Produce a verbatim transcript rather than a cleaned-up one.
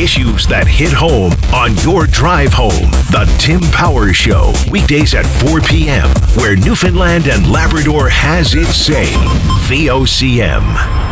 issues that hit home on your drive home. The Tim Power Show, weekdays at four p.m., where Newfoundland and Labrador has its say. V O C M.